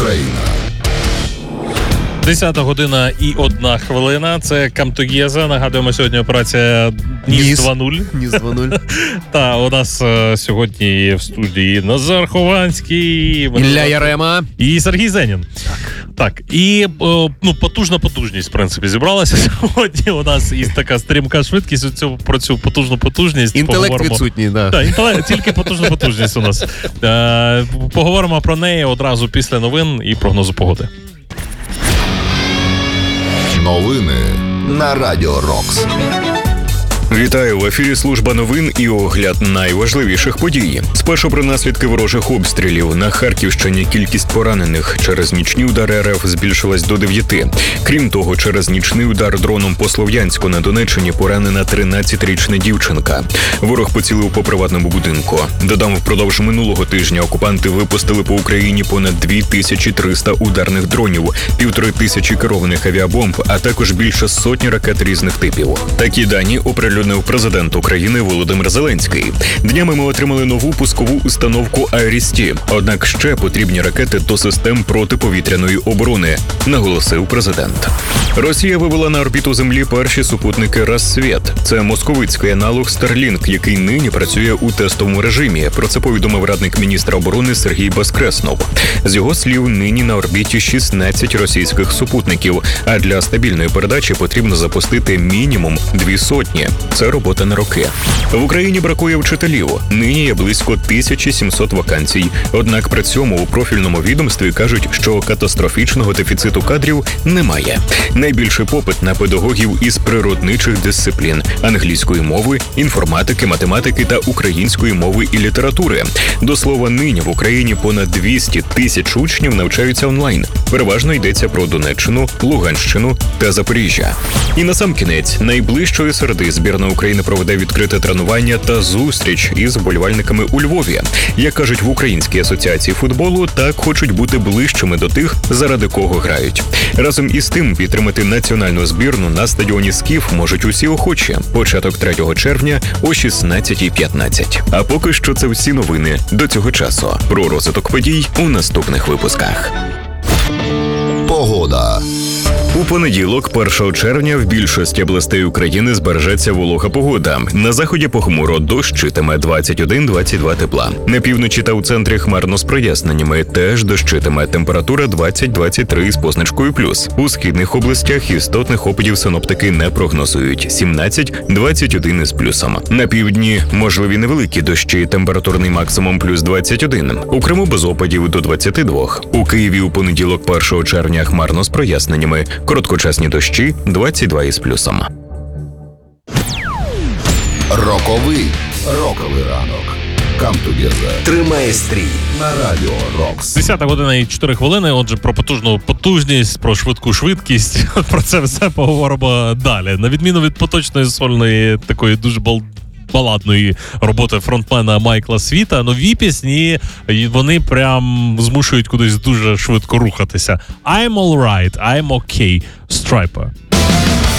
Україна. 10 година і 1 хвилина. Це Камтогєза. Нагадуємо, сьогодні операція Ніс 2.0. Ніс 2.0. Та у нас сьогодні в студії Назар Хованський, Ілля Ярема і Сергій Зенін. Так. І потужна потужність, в принципі, зібралася сьогодні. У нас і така стрімка швидкість про цю потужну потужність. Інтелект відсутній, да. Так, інтелект, тільки потужна потужність у нас. Поговоримо про неї одразу після новин і прогнозу погоди. Новини на Радіо Рокс. Вітаю, в ефірі служба новин і огляд найважливіших подій. Спершу про наслідки ворожих обстрілів. На Харківщині кількість поранених через нічні удари РФ збільшилась до 9. Крім того, через нічний удар дроном по Слов'янську на Донеччині поранена 13-річна дівчинка. Ворог поцілив по приватному будинку. Додам, впродовж минулого тижня окупанти випустили по Україні понад 2300 ударних дронів, 1500 керованих авіабомб, а також більше сотні ракет різних типів. Такі дані оприлюднив президент України Володимир Зеленський. Днями ми отримали нову пускову установку «Айріс-Ті». Однак ще потрібні ракети до систем протиповітряної оборони, наголосив президент. Росія вивела на орбіту Землі перші супутники «Рассвіт». Це московицький аналог Starlink, який нині працює у тестовому режимі. Про це повідомив радник міністра оборони Сергій Безкреснов. З його слів, нині на орбіті 16 російських супутників, а для стабільної передачі потрібно запустити мінімум 200. Це робота на роки. В Україні бракує вчителів. Нині є близько 1700 вакансій. Однак при цьому у профільному відомстві кажуть, що катастрофічного дефіциту кадрів немає. Найбільший попит на педагогів із природничих дисциплін – англійської мови, інформатики, математики та української мови і літератури. До слова, нині в Україні понад 200 тисяч учнів навчаються онлайн. Переважно йдеться про Донеччину, Луганщину та Запоріжжя. І насамкінець, найближчої середи збірна України проведе відкрите тренування та зустріч із вболівальниками у Львові. Як кажуть в Українській асоціації футболу, так хочуть бути ближчими до тих, заради кого грають. Разом із тим, підтримати національну збірну на стадіоні «Скіф» можуть усі охочі. Початок 3 червня о 16:15. А поки що це всі новини до цього часу. Про розвиток подій у наступних випусках. Погода. У понеділок, 1 червня, в більшості областей України збережеться волога погода. На заході похмуро, дощитиме 21-22 тепла. На півночі та у центрі хмарно з проясненнями, теж дощитиме. Температура 20-23 з позначкою плюс. У східних областях істотних опадів синоптики не прогнозують. 17-21 із плюсом. На півдні можливі невеликі дощі, температурний максимум плюс 21. У Криму без опадів до 22. У Києві у понеділок, 1 червня, хмарно з проясненнями. Короткочасні дощі 22 із плюсом. Роковий ранок. Камтогєза тримає стрій на Радіо Рокс. 10 година і 4 хвилини. Отже, про потужну потужність, про швидку швидкість. Про це все поговоримо далі. На відміну від поточної сольної такої дуже баладної роботи фронтмена Майкла Світа, нові пісні, вони прям змушують кудись дуже швидко рухатися. I'm alright, I'm okay, Striper.